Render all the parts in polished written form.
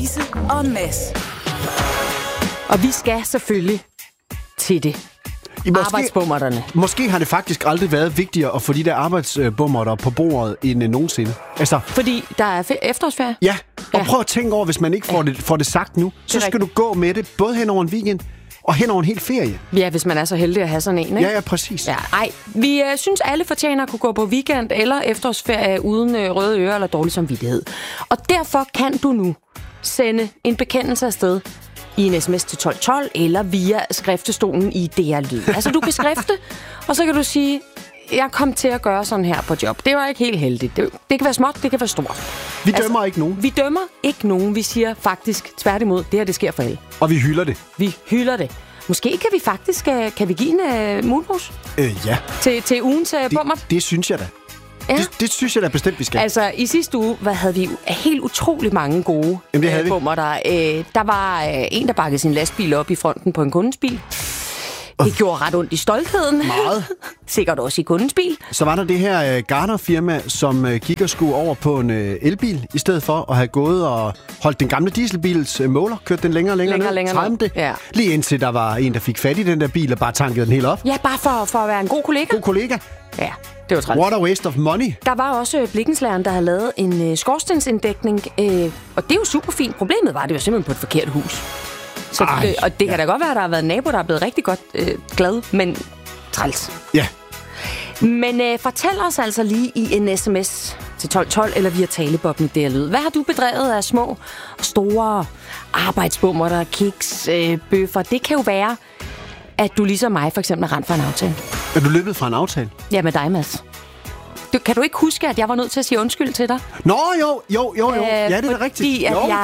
Louise og Mads. Og vi skal selvfølgelig til det. Arbejdsbummerterne. Måske har det faktisk aldrig været vigtigere at få de der arbejdsbummerter på bordet end nogensinde. Altså, fordi der er efterårsferie? Ja, og prøv at tænke over, hvis man ikke får det sagt nu, så skal du gå med det både hen over en weekend og hen over en hel ferie. Ja, hvis man er så heldig at have sådan en, ikke? Ja, præcis. Ja, vi synes, alle fortjener at kunne gå på weekend eller efterårsferie uden røde ører eller dårlig samvittighed. Og derfor kan du nu sende en bekendelse afsted i en sms til 1212 eller via skriftestolen i DR Lyd. Altså, du kan skrifte, og så kan du sige, jeg kom til at gøre sådan her på job. Det var ikke helt heldigt. Det kan være småt, det kan være stort. Vi dømmer ikke nogen. Vi dømmer ikke nogen. Vi siger faktisk tværtimod, det her, det sker for alle. Og vi hylder det. Vi hylder det. Måske kan vi faktisk kan vi give en mulmus? Ja. Til ugens bummert? Det synes jeg da. Ja. Det synes jeg da bestemt, vi skal. Altså, i sidste uge havde vi helt utrolig mange gode bummerter. Der var en, der bakkede sin lastbil op i fronten på en kundens bil. Det gjorde ret ondt i stoltheden. Meget. Sikkert også i kundens bil. Så var der det her Gartner-firma, som gik og skulle over på en elbil, i stedet for at have gået og holdt den gamle dieselbils måler, kørt den længere ned. Ja. Lige indtil der var en, der fik fat i den der bil og bare tankede den helt op. Ja, bare for at være en god kollega. God kollega. Ja, det var træls. What a waste of money. Der var også blikkenslageren, der havde lavet en skorstensinddækning, og det er jo super fint. Problemet var, at det var simpelthen på et forkert hus. Så, og det kan da godt være, at der har været en nabo, der er blevet rigtig godt glad, men træls. Ja. Men fortæl os altså lige i en sms til 1212 eller via talebobben i DR Lyd. Hvad har du bedrevet af små og store arbejdsbummerter, kiks, bøffer? Det kan jo være, at du ligesom mig for eksempel har rendt fra en aftale. Er du løbet fra en aftale? Ja, med dig, Mads. Kan du ikke huske, at jeg var nødt til at sige undskyld til dig? Nå, jo. Ja, det er rigtigt.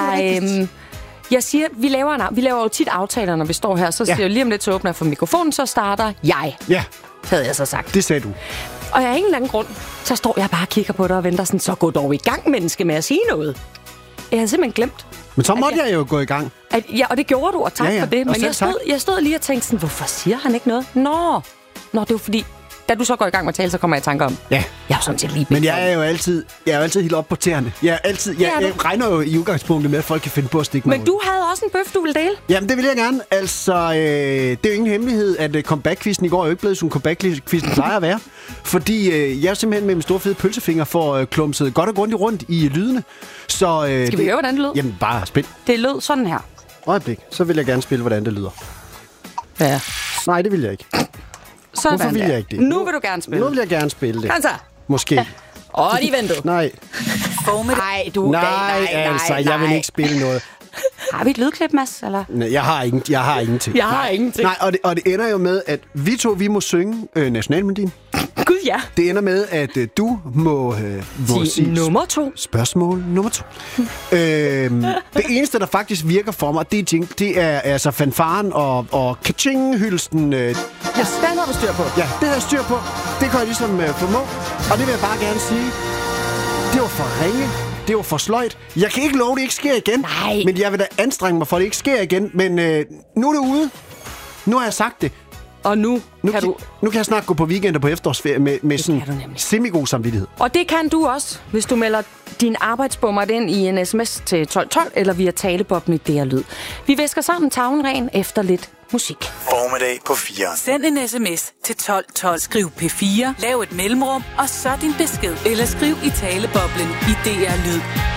Jeg siger, vi laver jo tit aftaler, når vi står her. Så siger jeg lige om lidt, så åbner jeg for mikrofonen, så starter jeg. Ja. Havde jeg så sagt. Det sagde du. Og jeg har ingen anden grund. Så står jeg bare og kigger på dig og venter sådan, så gå dog i gang, menneske, med at sige noget. Jeg havde simpelthen glemt. Men så måtte jeg jo gå i gang. Og det gjorde du, og tak for det. Men jeg stod lige og tænkte sådan, hvorfor siger han ikke noget? Nå, det var fordi, da du så går i gang med at tale, så kommer jeg i tanke om. Ja. Jeg er sådan set lige Men jeg er jo altid helt op på tæerne. Jeg regner jo i udgangspunktet med, at folk kan finde på at stikke mig. Men du havde også en bøf, du ville dele? Jamen, det vil jeg gerne. Altså, det er jo ingen hemmelighed, at comeback-quizzen i går er jo ikke blevet, som comeback-quizzen plejer at være. Fordi jeg simpelthen med min store fede pølsefinger får klumset godt og grundigt rundt i lydene. Så, skal vi høre, hvordan det lød? Jamen, bare spil. Det lød sådan her. Øjeblik, så vil jeg gerne spille, hvordan det lyder. Ja. Nej, det vil jeg ikke. Sådan. Hvorfor vil jeg ikke det? Nu vil du gerne spille. Nu vil jeg gerne spille det. Kom så. Måske. Ja. De ventede. Nej. Nej, jeg vil ikke spille noget. Har vi et lydklip, Mads? Eller? Nej, jeg har ingenting. Jeg har ingenting. Nej, og det ender jo med, at vi må synge nationalmelodien. Gud, ja. Det ender med, at du må sige nummer 2. Spørgsmål nummer 2. Det eneste, der faktisk virker for mig, det er altså fanfaren og kaching-hylsten. Den har du styr på. Ja, det har jeg styr på. Det kan jeg ligesom formå. Og det vil jeg bare gerne sige. Det var for ringe. Det var for sløjt. Jeg kan ikke love, at det ikke sker igen. Nej. Men jeg vil da anstrenge mig for, at det ikke sker igen. Men nu er det ude. Nu har jeg sagt det. Og nu kan jeg snart gå på weekend og på efterårsferie med sådan semi-god samvittighed. Og det kan du også, hvis du melder din arbejdsbummer ind i en sms til 1212 eller via talebobben i DR Lyd. Vi væsker sammen tavlen ren efter lidt musik. Formiddag på 4. Send en sms til 1212. Skriv P4, lav et mellemrum, og så din besked. Eller skriv i taleboblen i DR Lyd.